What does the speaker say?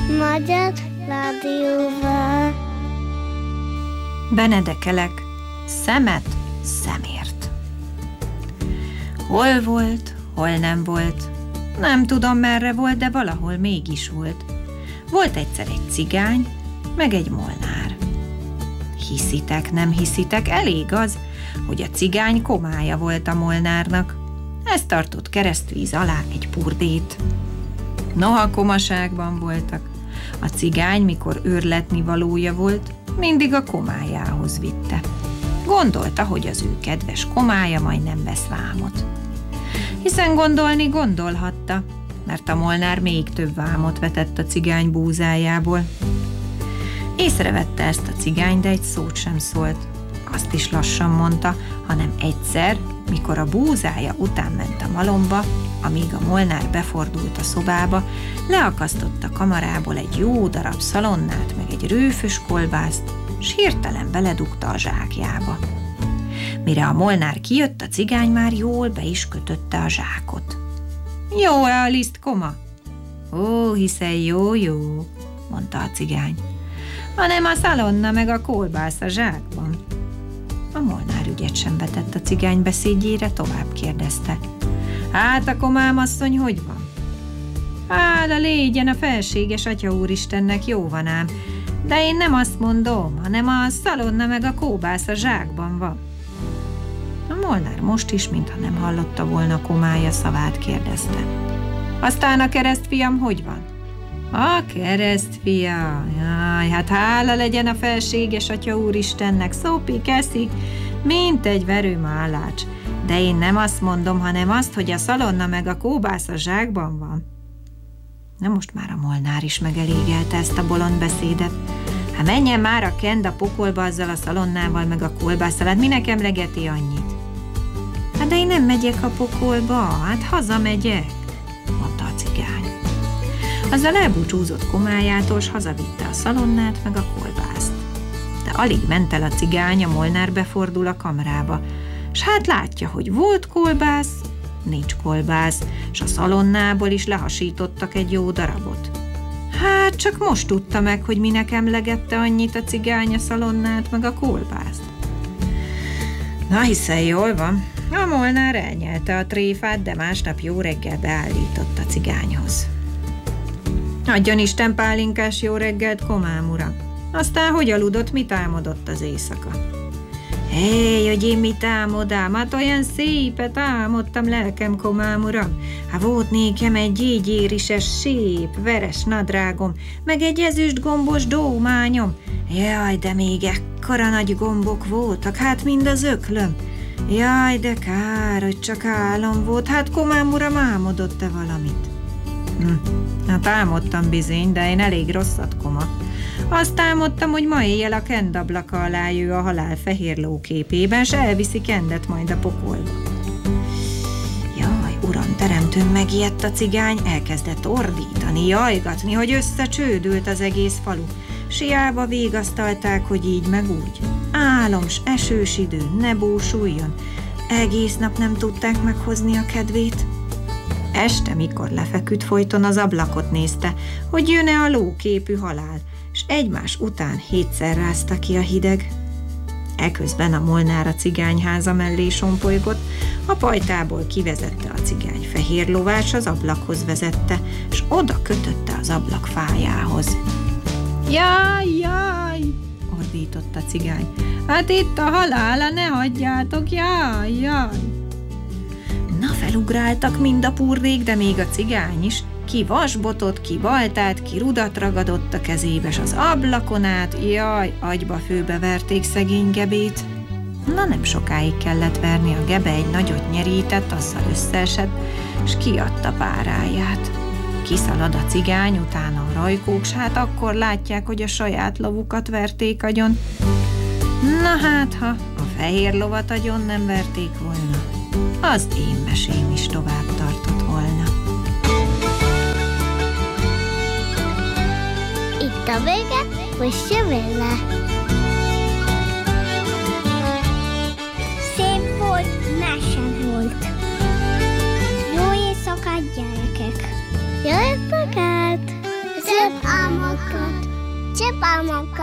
Magyar Rádióval. Benedekelek szemet szemért. Hol volt, hol nem volt, nem tudom merre volt, de valahol mégis volt. Volt egyszer egy cigány, meg egy molnár. Hiszitek, nem hiszitek, elég az, hogy a cigány komája volt a molnárnak. Ez tartott keresztvíz alá egy purdét. Noha komaságban voltak, a cigány, mikor őrletni valója volt, mindig a komájához vitte. Gondolta, hogy az ő kedves komája majd nem vesz vámot. Hiszen gondolni gondolhatta, mert a molnár még több vámot vetett a cigány búzájából. Észrevette ezt a cigány, de egy szót sem szólt. Azt is lassan mondta, hanem egyszer, mikor a búzája után ment a malomba, amíg a molnár befordult a szobába, leakasztott a kamarából egy jó darab szalonnát, meg egy rőfös kolbászt, s hirtelen beledugta a zsákjába. Mire a molnár kijött, a cigány már jól be is kötötte a zsákot. Jó-e a liszt, koma? Ó, hiszen jó, mondta a cigány. Hanem a szalonna meg a kolbász a zsákban. A molnár ügyet sem vetett a cigány beszédjére, tovább kérdezte. Hát a komám asszony hogy van? Hála légyen a felséges Atya Úristennek, jó van ám, de én nem azt mondom, hanem a szalonna meg a kóbász a zsákban van. A molnár most is, mintha nem hallotta volna komája szavát, kérdezte. Aztán a keresztfiam hogy van? A keresztfia, jaj, hát hála legyen a felséges Atya Úristennek, szopik, eszik, mint egy verőmálács. De én nem azt mondom, hanem azt, hogy a szalonna meg a kóbász a zsákban van. Na most már a molnár is megelégelte ezt a bolond beszédet. Hát menjen már a kend a pokolba azzal a szalonnával meg a kolbásszal, hát minek emlegeti annyit? Hát de én nem megyek a pokolba, hát hazamegyek, mondta a cigány. Azzal elbúcsúzott komájától, s hazavitte a szalonnát meg a kolbászt. De alig ment el a cigány, a molnár befordul a kamrába, s hát látja, hogy volt kolbász, nincs kolbász, s a szalonnából is lehasítottak egy jó darabot. Hát csak most tudta meg, hogy minek emlegette annyit a cigány a szalonnát meg a kolbászt. Na hiszen jól van, a molnár elnyelte a tréfát, de másnap jó reggel beállított a cigányhoz. Adjon Isten pálinkás jó reggelt, komám uram! Aztán hogy aludott, mit álmodott az éjszaka? Hé, hogy én mit álmodám? Hát olyan szépet álmodtam, lelkem, komám uram. Hát volt nékem egy gyégyérises, szép, veres nadrágom, meg egy ezüst gombos dómányom. Jaj, de még ekkora nagy gombok voltak, hát mind az öklöm. Jaj, de kár, hogy csak álom volt. Hát komám uram, álmodott-e valamit? Hát álmodtam bizony, de én elég rosszat, koma. Azt álmodtam, hogy ma éjjel a kend ablaka alá jő a halál fehér lóképében, s elviszi kendet majd a pokolba. Jaj, uram, teremtőm, megijedt a cigány, elkezdett ordítani, jajgatni, hogy összecsődült az egész falu. Siába végasztalták, hogy így meg úgy. Áloms, esős idő, ne búsuljon. Egész nap nem tudták meghozni a kedvét. Este, mikor lefeküdt, folyton az ablakot nézte, hogy jön-e a lóképű halál, s egymás után 7-szer rázta ki a hideg. Eközben a molnár a cigányháza mellé sompolygott, a pajtából kivezette a cigány fehér lovát, s az ablakhoz vezette, s oda kötötte az ablak fájához. Jaj, ordított a cigány, hát itt a halála, ne hagyjátok, jaj. Na, felugráltak mind a purdék, de még a cigány is, ki vasbotot, ki baltát, ki rudat ragadott a kezébe, s az ablakon át, jaj, agyba főbe verték szegény gebét. Na, nem sokáig kellett verni, a gebe egy nagyot nyerített, azzal összeesett, s kiadta páráját. Kiszalad a cigány, utána a rajkók, s hát akkor látják, hogy a saját lovukat verték agyon. Na hát, ha a fehér lovat agyon nem verték volna, az én mesém is tovább tartott volna. Itt a vége, most jövő le. Szép volt, mese volt. Jó éjszakát, gyerekek! Jó éjszakát! Szép álmot! apám